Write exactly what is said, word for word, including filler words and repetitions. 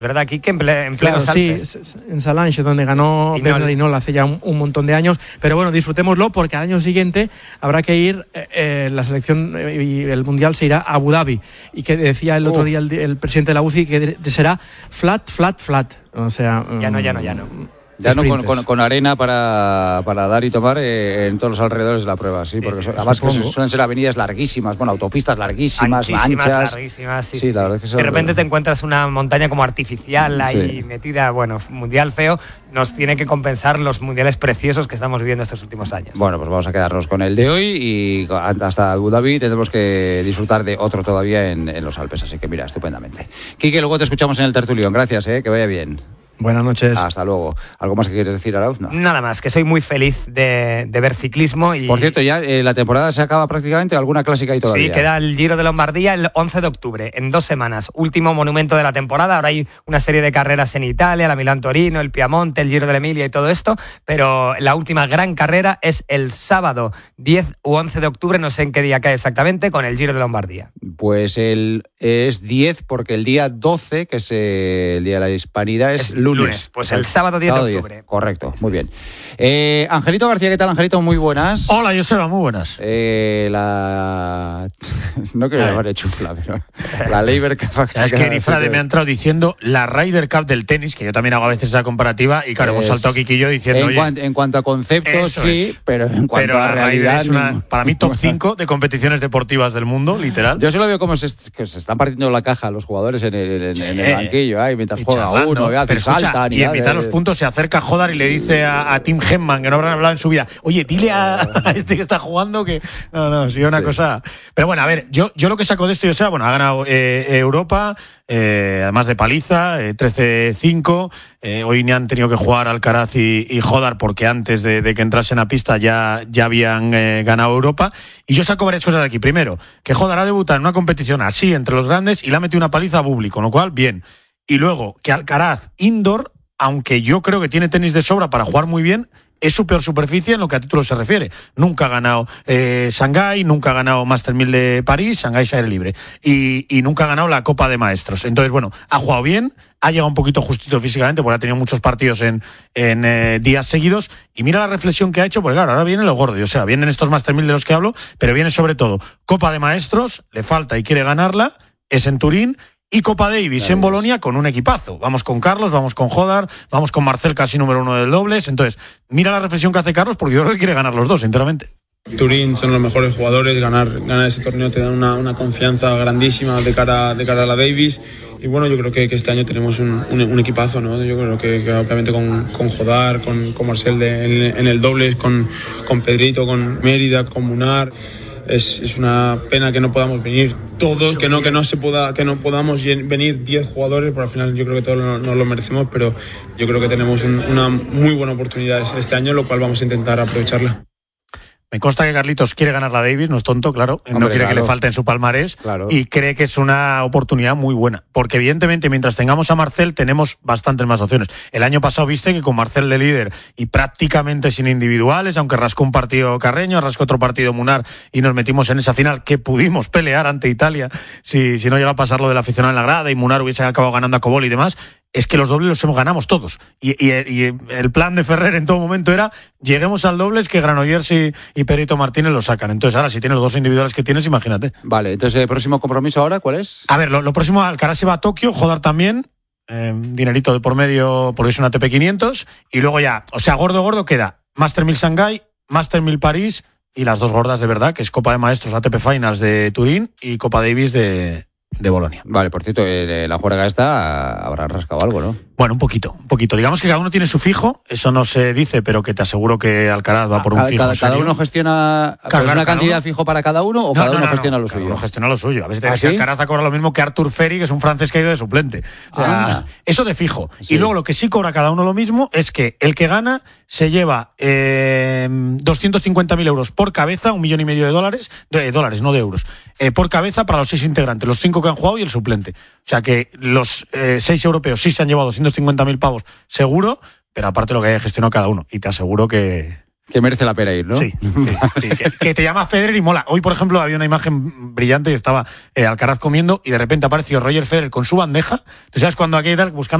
¿Verdad, Quique? En, ple, en plenos claro, Alpes. Sí, en Salange, donde ganó Bernard Hinault hace ya un, un montón de años. Pero bueno, disfrutémoslo porque al año siguiente habrá que ir, eh, la selección eh, y el Mundial se irá a Abu Dhabi. Y que decía el otro uh. día el, el presidente de la U C I que será flat, flat, flat. O sea... Ya no, ya no, ya no. Ya no con, con, con arena para, para dar y tomar eh, en todos los alrededores de la prueba, sí, sí porque sí, son, además que suelen ser avenidas larguísimas, bueno, autopistas larguísimas, anchísimas, anchas. larguísimas, sí, sí, sí, la sí. verdad es que son... De repente te encuentras una montaña como artificial ahí sí. metida, bueno, mundial feo, nos tiene que compensar los mundiales preciosos que estamos viviendo estos últimos años. Bueno, pues vamos a quedarnos con el de hoy y hasta Abu Dhabi tendremos que disfrutar de otro todavía en, en los Alpes, así que mira, estupendamente. Quique, luego te escuchamos en el tertulión, gracias, eh, que vaya bien. Buenas noches. Hasta luego. ¿Algo más que quieres decir, Arauz? No. Nada más, que soy muy feliz de, de ver ciclismo. Y... Por cierto, ya eh, la temporada se acaba prácticamente, alguna clásica y todavía. Sí, queda el Giro de Lombardía el once de octubre, en dos semanas. Último monumento de la temporada. Ahora hay una serie de carreras en Italia, la Milán-Torino, el Piamonte, el Giro de la Emilia y todo esto, pero la última gran carrera es el sábado diez u once de octubre, no sé en qué día cae exactamente, con el Giro de Lombardía. Pues el, es diez porque el día doce, que es eh, el Día de la Hispanidad, es, es lunes. lunes. Pues el sábado diez de octubre. diez. Correcto, muy bien. Eh, Angelito García, ¿qué tal, Angelito? Muy buenas. Hola, Joseba, muy buenas. Eh, la... No quiero llamarle chufla, pero... La Labour Cup. Es que Erifrade me ha entrado diciendo la Ryder Cup del tenis, que yo también hago a veces esa comparativa, y claro, es, hemos saltado Kiki y yo diciendo... En, oye, cuan, en cuanto a conceptos, sí, es. pero en cuanto pero a la realidad... Es una, para mí, top cinco de competiciones deportivas del mundo, literal. Yo solo veo cómo se, que se están partiendo la caja los jugadores en el, en, sí. en el banquillo, ¿eh? Mientras juega uno, ¿eh? Pero escucha, saltan, y en mitad de los puntos se acerca Jodar y le dice a, a Tim Henman, que no habrán hablado en su vida, oye, dile a, a este que está jugando que... No, no, sí, una sí. cosa... Pero bueno, a ver, yo, yo lo que saco de esto, yo sé, bueno, ha ganado eh, Europa, eh, además de paliza, eh, trece cinco, eh, hoy ni han tenido que jugar Alcaraz y, y Jodar porque antes de, de que entrasen a pista ya, ya habían eh, ganado Europa, y yo saco varias cosas de aquí. Primero, que Jodar ha debutado en una competición así entre los grandes y le ha metido una paliza a Bublik, con lo cual, bien. Y luego, que Alcaraz, indoor, aunque yo creo que tiene tenis de sobra para jugar muy bien, es su peor superficie en lo que a títulos se refiere. Nunca ha ganado eh, Shanghái, nunca ha ganado Master mil de París, Shanghái se aire libre, y, y nunca ha ganado la Copa de Maestros. Entonces, bueno, ha jugado bien, ha llegado un poquito justito físicamente, porque ha tenido muchos partidos en, en eh, días seguidos, y mira la reflexión que ha hecho, porque claro, ahora viene lo gordo, o sea, vienen estos Master mil de los que hablo, pero viene sobre todo Copa de Maestros, le falta y quiere ganarla, es en Turín, y Copa Davis en Bolonia con un equipazo. Vamos con Carlos, vamos con Jodar, vamos con Marcel, casi número uno del dobles. Entonces, mira la reflexión que hace Carlos, porque yo creo que quiere ganar los dos, sinceramente. Turín son los mejores jugadores, ganar, ganar ese torneo te da una, una confianza grandísima de cara, de cara a la Davis. Y bueno, yo creo que, que este año tenemos un, un, un equipazo, ¿no? Yo creo que, que obviamente con, con Jodar, con, con Marcel de, en, en el dobles, con, con Pedrito, con Mérida, con Munar. Es, es una pena que no podamos venir todos, que no que no se pueda que no podamos venir diez jugadores, pero al final yo creo que todos nos no lo merecemos, pero yo creo que tenemos un, una muy buena oportunidad este año, lo cual vamos a intentar aprovecharla. Me consta que Carlitos quiere ganar la Davis, no es tonto, claro, Hombre, no quiere claro. que le falte en su palmarés, claro. y cree que es una oportunidad muy buena, porque evidentemente mientras tengamos a Marcel tenemos bastantes más opciones. El año pasado viste que con Marcel de líder y prácticamente sin individuales, aunque rascó un partido Carreño, rascó otro partido Munar y nos metimos en esa final que pudimos pelear ante Italia si, si no llega a pasar lo del aficionado en la grada y Munar hubiese acabado ganando a Cobol y demás. Es que los dobles los hemos ganamos todos. Y, y, y el plan de Ferrer en todo momento era lleguemos al dobles que Granollers y, y Perito Martínez lo sacan. Entonces ahora si tienes los dos individuales que tienes, imagínate. Vale, entonces el próximo compromiso ahora, ¿cuál es? A ver, lo, lo próximo, Alcaraz se va a Tokio, Jodar también, eh, dinerito de por medio porque es una A T P quinientos, y luego ya, o sea, gordo gordo queda Master mil Shanghái, Master mil París y las dos gordas de verdad, que es Copa de Maestros A T P Finals de Turín y Copa Davis de... de Bolonia. Vale, por cierto, eh, la juerga esta habrá rascado algo, ¿no? Bueno, un poquito, un poquito. Digamos que cada uno tiene su fijo, eso no se dice, pero que te aseguro que Alcaraz va por un cada, fijo. Cada, cada uno gestiona claro, una claro, cantidad uno. fijo para cada uno o no, cada no, uno no, gestiona no, lo cada suyo. Uno gestiona lo suyo. A veces te ¿Ah, que sí? Alcaraz cobra lo mismo que Artur Ferry, que es un francés que ha ido de suplente. O sea, ah. eso de fijo. Sí. Y luego lo que sí cobra cada uno lo mismo es que el que gana se lleva eh, doscientos cincuenta mil euros por cabeza, un millón y medio de dólares, de dólares, no de euros, eh, por cabeza para los seis integrantes, los cinco que han jugado y el suplente. O sea que los eh, seis europeos sí se han llevado doscientos cincuenta mil pavos seguro, pero aparte lo que haya gestionado cada uno. Y te aseguro que, Que merece la pena ir, ¿no? Sí, sí, sí que, que te llama Federer y mola. Hoy, por ejemplo, había una imagen brillante y estaba eh, Alcaraz comiendo y de repente apareció Roger Federer con su bandeja. ¿Tú sabes cuando aquí tal buscando